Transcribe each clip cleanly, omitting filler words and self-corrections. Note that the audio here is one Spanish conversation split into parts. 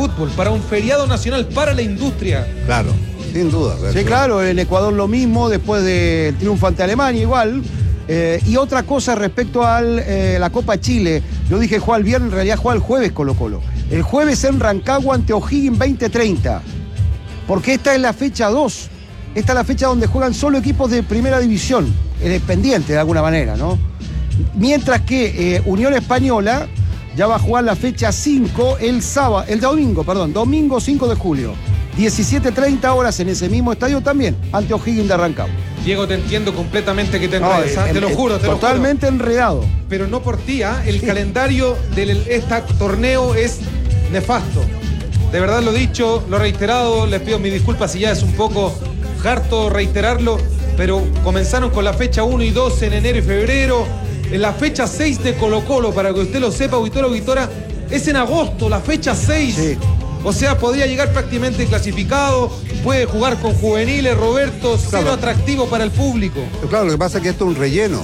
fútbol, para un feriado nacional, para la industria. Claro, sin duda. Sí, claro, en Ecuador lo mismo, después del triunfo ante Alemania igual. Y otra cosa respecto a la Copa Chile. Yo dije juega el viernes, en realidad juega el jueves Colo-Colo. El jueves en Rancagua ante O'Higgins 20:30. Porque esta es la fecha 2. Esta es la fecha donde juegan solo equipos de primera división, pendiente de alguna manera, ¿no? Mientras que Unión Española ya va a jugar la fecha 5 domingo 5 de julio. 17:30 horas en ese mismo estadio también, ante O'Higgins de Rancagua. Diego, te entiendo completamente que te enredes, te lo juro, totalmente enredado. Pero no por ti, el calendario de este torneo es nefasto. De verdad lo dicho, lo reiterado, les pido mis disculpas si ya es un poco harto reiterarlo, pero comenzaron con la fecha 1 y 2 en enero y febrero. En la fecha 6 de Colo-Colo, para que usted lo sepa, auditora, es en agosto, la fecha 6. Sí. O sea, podría llegar prácticamente clasificado, puede jugar con juveniles, Roberto, cero atractivo para el público. Pero claro, lo que pasa es que esto es un relleno,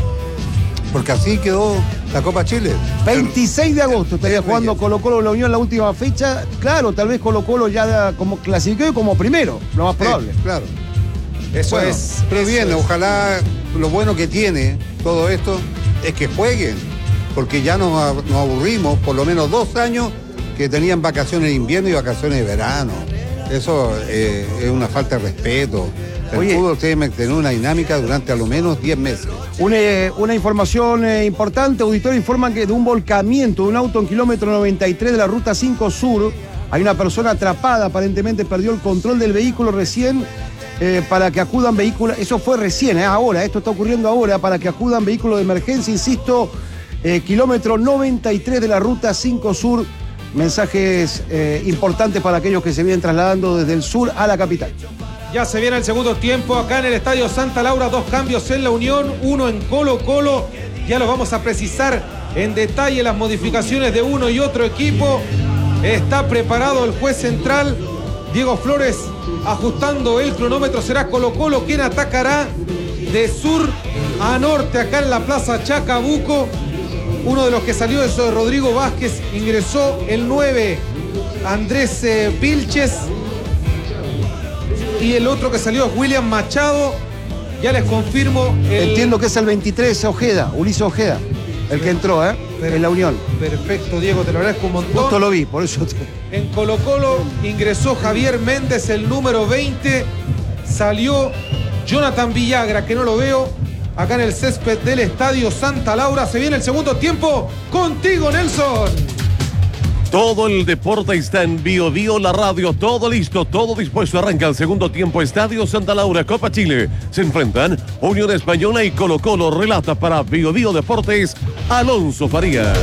porque así quedó la Copa Chile. 26 de agosto estaría jugando Colo-Colo la Unión en la última fecha. Claro, tal vez Colo-Colo ya como clasificó y como primero, lo más probable. Claro. Eso es. Pero bien, ojalá, lo bueno que tiene todo esto es que jueguen, porque ya nos aburrimos por lo menos 2 años que tenían vacaciones de invierno y vacaciones de verano. Eso es una falta de respeto. El fútbol tiene que tener una dinámica durante a lo menos 10 meses. Una información importante, auditores informan que de un volcamiento de un auto en kilómetro 93 de la Ruta 5 Sur, hay una persona atrapada, aparentemente perdió el control del vehículo recién, para que acudan vehículos, eso fue recién, ahora, esto está ocurriendo ahora, para que acudan vehículos de emergencia, insisto, kilómetro 93 de la Ruta 5 Sur. Mensajes importantes para aquellos que se vienen trasladando desde el sur a la capital. Ya se viene el segundo tiempo acá en el Estadio Santa Laura, 2 cambios en la Unión, 1 en Colo-Colo. Ya los vamos a precisar en detalle las modificaciones de uno y otro equipo. Está preparado el juez central, Diego Flores, ajustando el cronómetro. Será Colo-Colo quien atacará de sur a norte acá en la Plaza Chacabuco. Uno de los que salió es Rodrigo Vázquez, ingresó el 9, Andrés Vilches, y el otro que salió es William Machado. Ya les confirmo. Entiendo que es el 23, Ojeda, Ulises Ojeda, el que entró en la Unión. Perfecto, Diego, te lo agradezco un montón. Justo lo vi, por eso. En Colo-Colo ingresó Javier Méndez, el número 20, salió Jonathan Villagra, que no lo veo. Acá en el césped del Estadio Santa Laura se viene el segundo tiempo. Contigo, Nelson. Todo el deporte está en Bio Bio, la radio, todo listo, todo dispuesto. Arranca el segundo tiempo. Estadio Santa Laura, Copa Chile. Se enfrentan Unión Española y Colo-Colo. Relata para Bio Bio Deportes, Alonso Faría.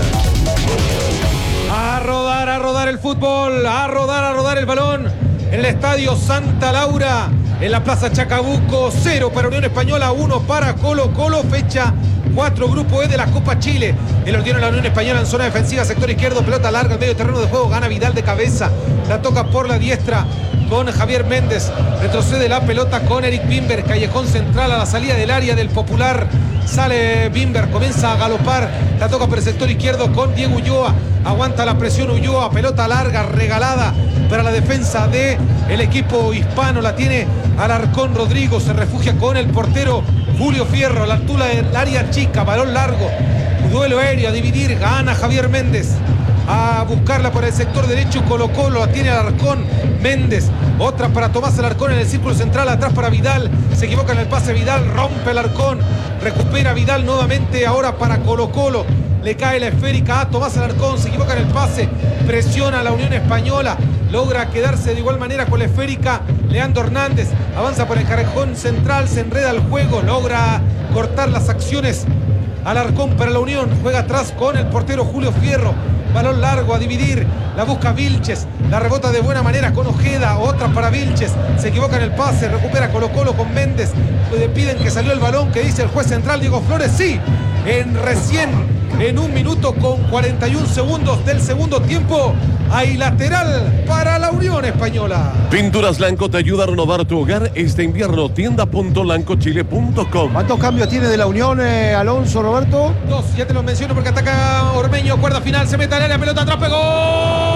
A rodar el fútbol, a rodar el balón. En el Estadio Santa Laura, en la Plaza Chacabuco, 0 para Unión Española, 1 para Colo-Colo, fecha 4, grupo E de la Copa Chile. El ordeno de la Unión Española en zona defensiva, sector izquierdo, pelota larga en medio terreno de juego, gana Vidal de cabeza, la toca por la diestra con Javier Méndez, retrocede la pelota con Eric Bimber, callejón central a la salida del área del Popular, sale Bimber, comienza a galopar, la toca por el sector izquierdo con Diego Ulloa, aguanta la presión Ulloa, pelota larga, regalada para la defensa del equipo hispano, la tiene Alarcón Rodrigo, se refugia con el portero Julio Fierro, a la altura del área chica, balón largo, duelo aéreo a dividir, gana Javier Méndez, a buscarla por el sector derecho, Colo-Colo, la tiene Alarcón, Méndez, otra para Tomás Alarcón en el círculo central, atrás para Vidal, se equivoca en el pase Vidal, rompe Alarcón, recupera Vidal nuevamente, ahora para Colo-Colo, le cae la esférica a Tomás Alarcón, se equivoca en el pase, presiona a la Unión Española, logra quedarse de igual manera con la esférica Leandro Hernández, avanza por el callejón central, se enreda el juego, logra cortar las acciones Alarcón para la Unión, juega atrás con el portero Julio Fierro, balón largo a dividir, la busca Vilches, la rebota de buena manera con Ojeda, otra para Vilches, se equivoca en el pase, recupera Colo-Colo con Méndez, le piden que salió el balón, que dice el juez central Diego Flores, sí, en 1 minuto con 41 segundos del segundo tiempo, hay lateral para la Unión Española. Pinturas Lanco te ayuda a renovar tu hogar este invierno. Tienda.lancochile.com. ¿Cuántos cambios tiene de la Unión, Alonso, Roberto? 2, ya te los menciono porque ataca Ormeño, cuerda final, se mete al área, pelota atrás, pegó.